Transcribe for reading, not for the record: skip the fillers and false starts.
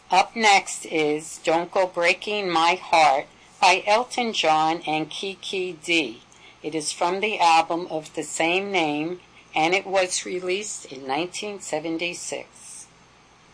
Up next is Don't Go Breaking My Heart by Elton John and Kiki D. It is from the album of the same name, and it was released in 1976.